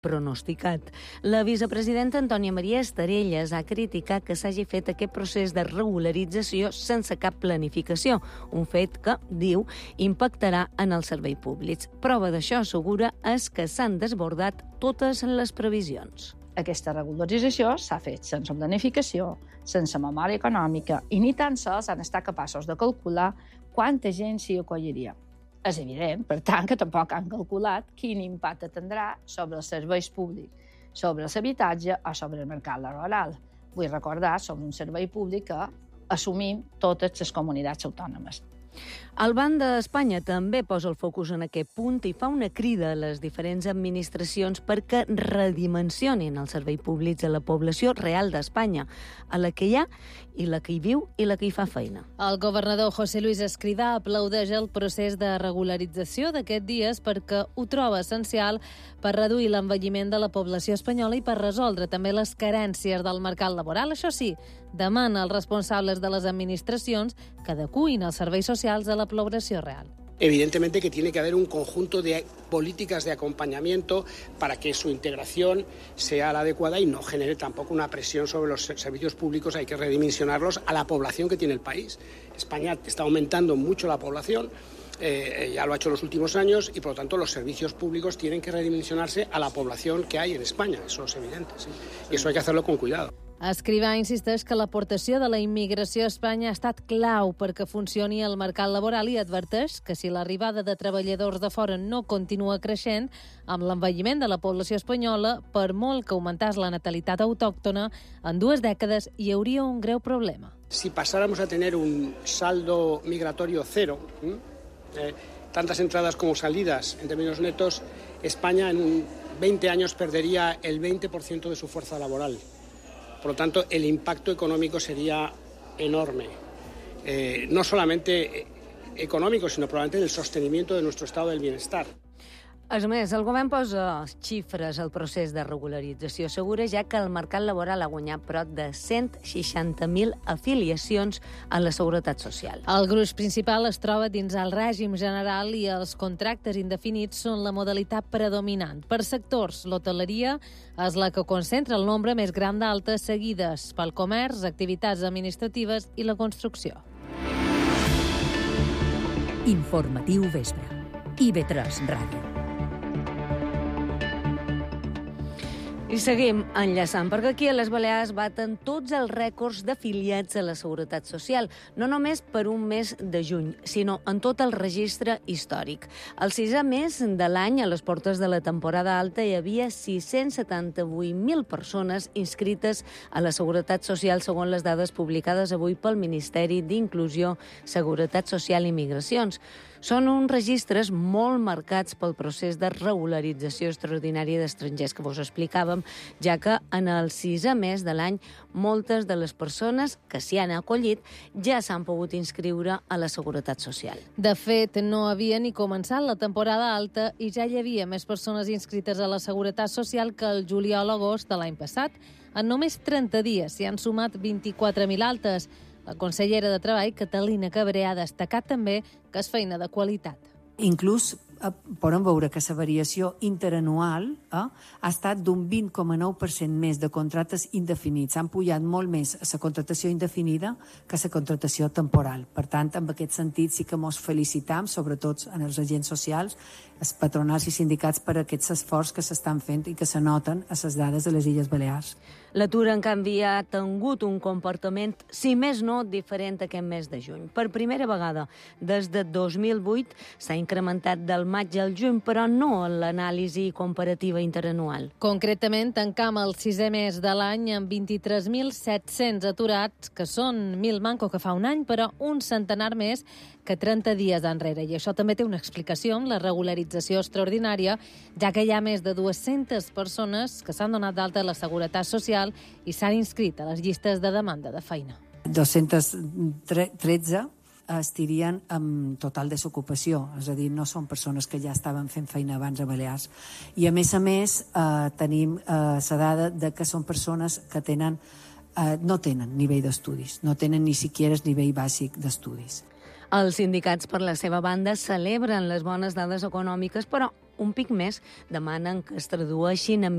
pronosticat. La vicepresidenta Antònia Maria Estarellas ha criticat que s'hagi fet aquest procés de regularització sense cap planificació, un fet que, diu, impactarà en els serveis públics. Prova d'això, assegura, és que s'han desbordat totes les previsions. Aquesta regularització s'ha fet sense planificació, sense memòria econòmica i ni tan sols han estat capaços de calcular quanta gent s'hi acolliria. És evident, per tant, que tampoc han calculat quin impacte tindrà sobre els serveis públics, sobre l'habitatge o sobre el mercat laboral. Vull recordar, sobre un servei públic que assumim totes les comunitats autònomes. El Banc d'Espanya també posa el focus en aquest punt i fa una crida a les diferents administracions perquè redimensionin els serveis públics a la població real d'Espanya, a la que hi ha i la que hi viu i la que hi fa feina. El governador José Luis Escrivá aplaudeix el procés de regularització d'aquests dies perquè ho troba essencial per reduir l'envelliment de la població espanyola i per resoldre també les carències del mercat laboral. Això sí, demana als responsables de les administracions que adecuïn els serveis socials a la població real. Evidentemente que tiene que haber un conjunto de políticas de acompañamiento para que su integración sea la adecuada y no genere tampoco una presión sobre los servicios públicos. Hay que redimensionarlos a la población que tiene el país. España está aumentando mucho la población, ya lo ha hecho en los últimos años, y por lo tanto los servicios públicos tienen que redimensionarse a la población que hay en España. Eso es evidente, sí. Y eso hay que hacerlo con cuidado. Escrivá insisteix que l'aportació de la immigració a Espanya ha estat clau perquè funcioni el mercat laboral i adverteix que si l'arribada de treballadors de fora no continua creixent, amb l'envelliment de la població espanyola, per molt que augmentàs la natalitat autòctona, en 2 dècades hi hauria un greu problema. Si pasáramos a tener un saldo migratorio cero, tantas entradas como salidas en términos netos, España en 20 años perdería el 20% de su fuerza laboral. Por lo tanto, el impacto económico sería enorme. No solamente económico, sino probablemente en el sostenimiento de nuestro estado del bienestar. A més, el govern posa xifres al procés de regularització. Assegura ja que el mercat laboral ha guanyat prop de 160.000 afiliacions a la Seguretat Social. El gruix principal es troba dins el règim general i els contractes indefinits són la modalitat predominant. Per sectors, l'hoteleria és la que concentra el nombre més gran d'altes, seguides pel comerç, activitats administratives i la construcció. Informatiu Vespre. IB3 Ràdio. I seguim enllaçant, perquè aquí a les Balears baten tots els rècords d'afiliats a la Seguretat Social, no només per un mes de juny, sinó en tot el registre històric. El 6è mes de l'any, a les portes de la temporada alta, hi havia 678.000 persones inscrites a la Seguretat Social, segons les dades publicades avui pel Ministeri d'Inclusió, Seguretat Social i Migracions. Són uns registres molt marcats pel procés de regularització extraordinària d'estrangers que vos explicàvem, ja que en el 6è mes de l'any moltes de les persones que s'hi han acollit ja s'han pogut inscriure a la Seguretat Social. De fet, no havia ni començat la temporada alta i ja hi havia més persones inscrites a la Seguretat Social que el juliol-agost de l'any passat. En només 30 dies s'hi han sumat 24.000 altes. La consellera de Treball, Catalina Cabré, ha destacat també que és feina de qualitat. Inclús podem veure que la variació interanual ha estat d'un 20,9% més de contractes indefinits. Han pujat molt més a la contractació indefinida que a la contractació temporal. Per tant, en aquest sentit sí que ens felicitam, sobretot en els agents socials, els patronals i sindicats, per aquest esforç que s'estan fent i que se noten a les dades de les Illes Balears. L'atur, en canvi, ha tingut un comportament, si més no, diferent aquest mes de juny. Per primera vegada, des de 2008, s'ha incrementat del maig al juny, però no en l'anàlisi comparativa interanual. Concretament, tancam el 6è mes de l'any amb 23.700 aturats, que són 1.000 manco que fa un any, però un centenar més que 30 dies enrere. I això també té una explicació amb la regularització extraordinària, ja que hi ha més de 200 persones que s'han donat d'alta a la Seguretat Social i s'han inscrit a les llistes de demanda de feina. 213 estirien amb total desocupació, és a dir, no són persones que ja estaven fent feina abans a Balears. I a més, tenim la dada de que són persones que no tenen nivell d'estudis, no tenen ni siquiera el nivell bàsic d'estudis. Els sindicats, per la seva banda, celebren les bones dades econòmiques, però un pic més demanen que es tradueixin en